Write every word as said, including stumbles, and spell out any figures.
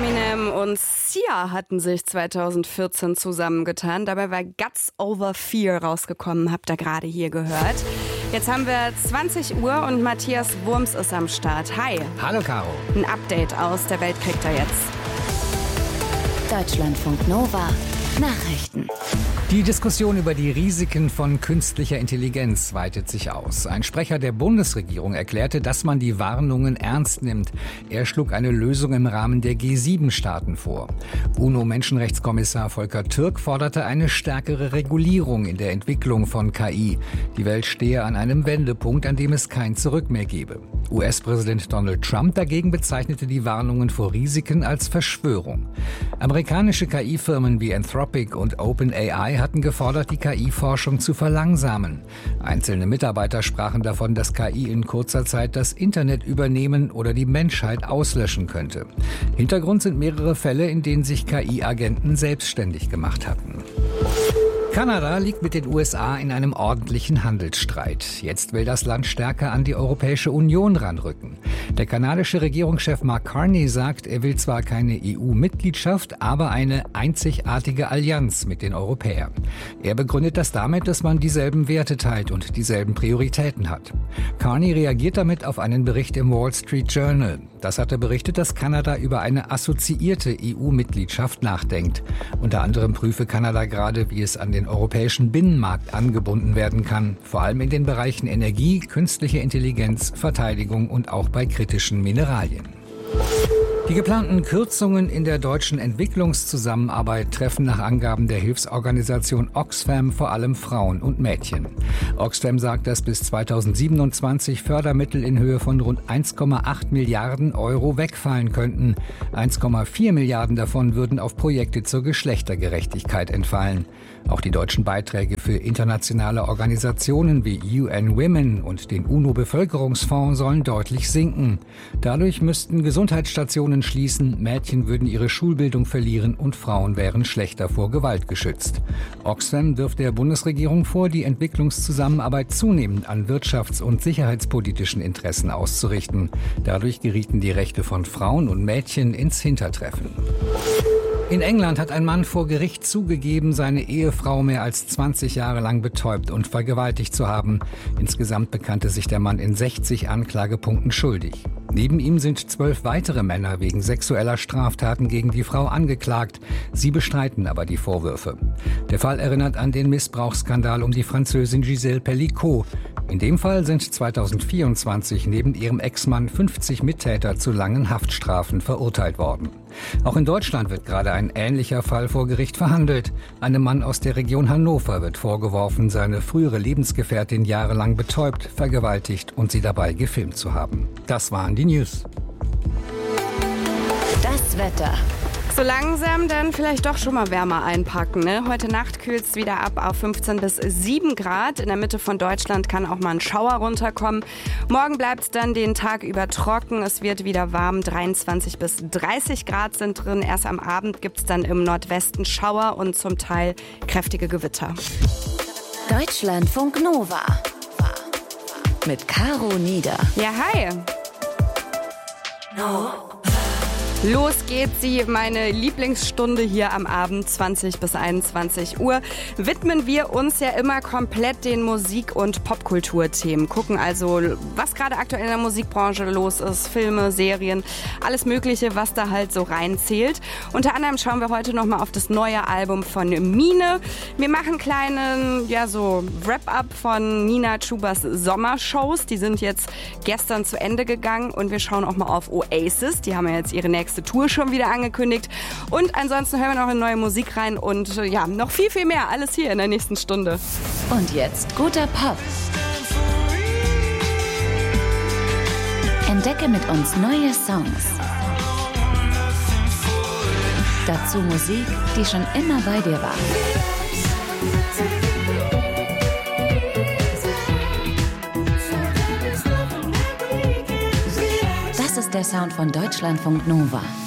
Eminem und Sia hatten sich zweitausendvierzehn zusammengetan. Dabei war Guts Over Fear rausgekommen, habt ihr gerade hier gehört. Jetzt haben wir zwanzig Uhr und Matthias Wurms ist am Start. Hi. Hallo Caro. Ein Update aus der Welt kriegt er jetzt. Deutschlandfunk Nova. Nachrichten. Die Diskussion über die Risiken von künstlicher Intelligenz weitet sich aus. Ein Sprecher der Bundesregierung erklärte, dass man die Warnungen ernst nimmt. Er schlug eine Lösung im Rahmen der G sieben Staaten vor. UNO-Menschenrechtskommissar Volker Türk forderte eine stärkere Regulierung in der Entwicklung von K I. Die Welt stehe an einem Wendepunkt, an dem es kein Zurück mehr gebe. U S-Präsident Donald Trump dagegen bezeichnete die Warnungen vor Risiken als Verschwörung. Amerikanische K I-Firmen wie Anthropic und OpenAI hatten gefordert, die K I-Forschung zu verlangsamen. Einzelne Mitarbeiter sprachen davon, dass K I in kurzer Zeit das Internet übernehmen oder die Menschheit auslöschen könnte. Hintergrund sind mehrere Fälle, in denen sich K I-Agenten selbstständig gemacht hatten. Kanada liegt mit den U S A in einem ordentlichen Handelsstreit. Jetzt will das Land stärker an die Europäische Union ranrücken. Der kanadische Regierungschef Mark Carney sagt, er will zwar keine E U-Mitgliedschaft, aber eine einzigartige Allianz mit den Europäern. Er begründet das damit, dass man dieselben Werte teilt und dieselben Prioritäten hat. Carney reagiert damit auf einen Bericht im Wall Street Journal. Das hatte berichtet, dass Kanada über eine assoziierte E U-Mitgliedschaft nachdenkt. Unter anderem prüfe Kanada gerade, wie es an den europäischen Binnenmarkt angebunden werden kann, vor allem in den Bereichen Energie, künstliche Intelligenz, Verteidigung und auch bei kritischen Mineralien. Die geplanten Kürzungen in der deutschen Entwicklungszusammenarbeit treffen nach Angaben der Hilfsorganisation Oxfam vor allem Frauen und Mädchen. Oxfam sagt, dass bis zweitausendsiebenundzwanzig Fördermittel in Höhe von rund eins Komma acht Milliarden Euro wegfallen könnten. eins Komma vier Milliarden davon würden auf Projekte zur Geschlechtergerechtigkeit entfallen. Auch die deutschen Beiträge für internationale Organisationen wie U N Women und den UNO-Bevölkerungsfonds sollen deutlich sinken. Dadurch müssten Gesundheitsstationen schließen, Mädchen würden ihre Schulbildung verlieren und Frauen wären schlechter vor Gewalt geschützt. Oxfam wirft der Bundesregierung vor, die Entwicklungszusammenarbeit zunehmend an wirtschafts- und sicherheitspolitischen Interessen auszurichten. Dadurch gerieten die Rechte von Frauen und Mädchen ins Hintertreffen. In England hat ein Mann vor Gericht zugegeben, seine Ehefrau mehr als zwanzig Jahre lang betäubt und vergewaltigt zu haben. Insgesamt bekannte sich der Mann in sechzig Anklagepunkten schuldig. Neben ihm sind zwölf weitere Männer wegen sexueller Straftaten gegen die Frau angeklagt. Sie bestreiten aber die Vorwürfe. Der Fall erinnert an den Missbrauchsskandal um die Französin Gisèle Pelicot. In dem Fall sind zweitausendvierundzwanzig neben ihrem Ex-Mann fünfzig Mittäter zu langen Haftstrafen verurteilt worden. Auch in Deutschland wird gerade ein ähnlicher Fall vor Gericht verhandelt. Einem Mann aus der Region Hannover wird vorgeworfen, seine frühere Lebensgefährtin jahrelang betäubt, vergewaltigt und sie dabei gefilmt zu haben. Das waren die News. Das Wetter. So langsam dann vielleicht doch schon mal wärmer einpacken. Ne? Heute Nacht kühlt es wieder ab auf fünfzehn bis sieben Grad. In der Mitte von Deutschland kann auch mal ein Schauer runterkommen. Morgen bleibt es dann den Tag über trocken. Es wird wieder warm. dreiundzwanzig bis dreißig Grad sind drin. Erst am Abend gibt es dann im Nordwesten Schauer und zum Teil kräftige Gewitter. Deutschlandfunk Nova. Mit Caro Nieder. Ja, hi. No. Los geht sie, meine Lieblingsstunde hier am Abend, zwanzig bis einundzwanzig Uhr. Widmen wir uns ja immer komplett den Musik- und Popkulturthemen. Gucken also, was gerade aktuell in der Musikbranche los ist, Filme, Serien, alles Mögliche, was da halt so reinzählt. Unter anderem schauen wir heute nochmal auf das neue Album von Mine. Wir machen einen kleinen, ja so Wrap-up von Nina Chubas Sommershows. Die sind jetzt gestern zu Ende gegangen und wir schauen auch mal auf Oasis. Die haben ja jetzt ihre nächste Tour schon wieder angekündigt. Und ansonsten hören wir noch in neue Musik rein und ja, noch viel, viel mehr. Alles hier in der nächsten Stunde. Und jetzt guter Pop. Entdecke mit uns neue Songs. Dazu Musik, die schon immer bei dir war. Das ist der Sound von Deutschlandfunk Nova.